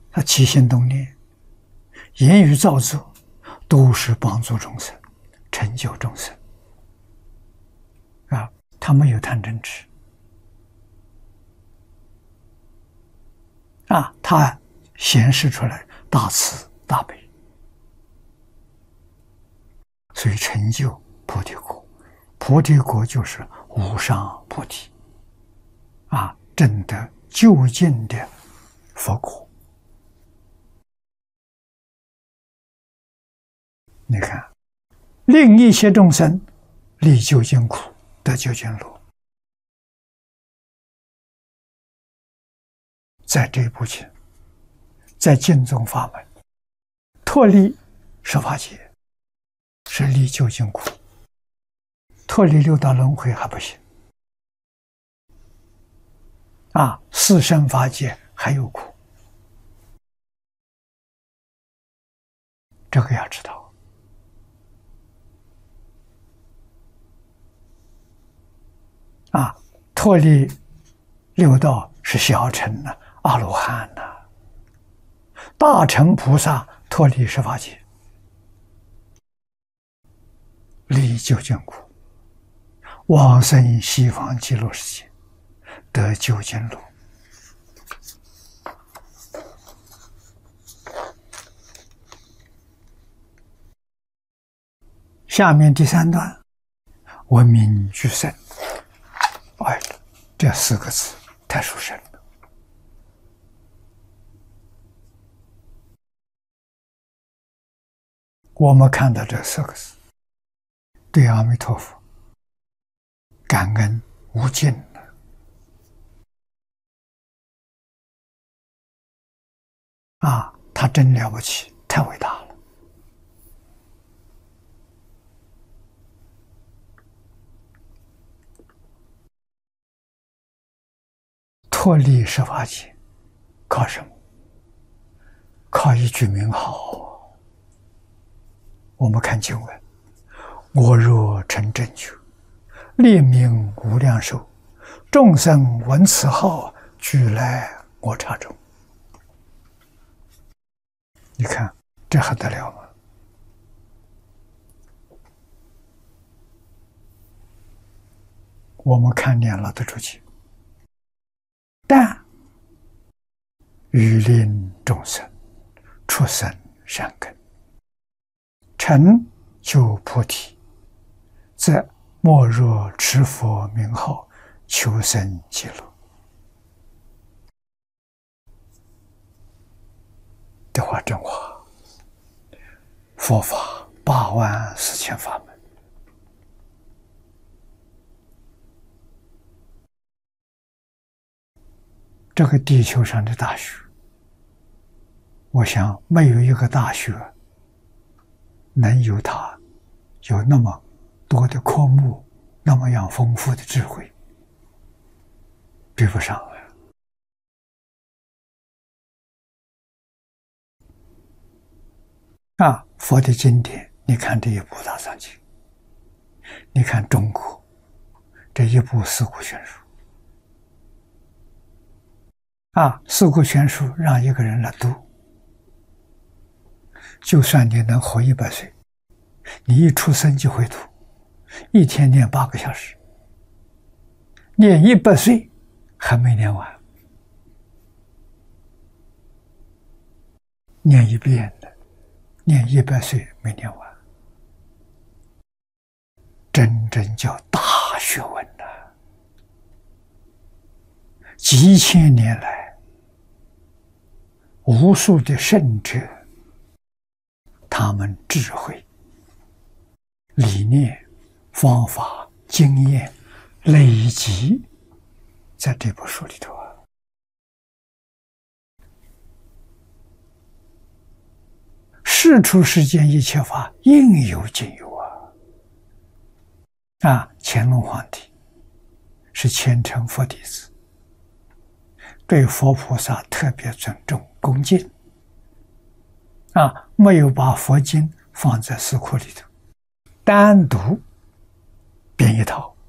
他起心动念、言语造作，都是帮助众生、成就众生。啊，他没有贪嗔痴。啊，他显示出来大慈大悲，所以成就菩提果。菩提果就是无上菩提，啊，证得究竟的佛果。你看，令一切众生离究竟苦，得究竟乐。在这一部经，在净宗法门，脱离十法界是离究竟苦，脱离六道轮回还不行。啊，四生法界还有苦，这个要知道。啊，脱离六道是小乘呢，阿罗汉呐，大乘菩萨脱离十法界，离究竟苦，往生西方极乐世界，得究竟路。下面第三段，闻名俱生。哎，这四个字太殊胜了。我们看到这四个字，对阿弥陀佛感恩无尽了。啊，他真了不起，太伟大了。脱离十法界，靠什么？靠一句名号。我们看经文：我若成正觉，立名无量寿，众生闻此号，俱来我刹中。你看，这还得了吗？我们看念了的出去。但欲令众生出生善根，成就菩提，则莫若持佛名号，求生极乐。这话真话。佛法84000法门，这个地球上的大学，我想没有一个大学能有它有那么多的科目，那么样丰富的智慧，比不上了。啊，佛的经典，你看这一部大藏经，你看中国这一部四库全书。啊，四库全书让一个人来读，就算你能活100岁，你一出生就会读，一天念8个小时，念100岁还没念完，念一遍的，念100岁没念完，真正叫大学问呐！几千年来，无数的圣者，他们智慧、理念、方法、经验累积在这部书里头啊。世出世间一切法，应有尽有啊！啊，乾隆皇帝是虔诚佛弟子，对佛菩萨特别尊重恭敬，啊，没有把佛经放在四库里头，单独编一套，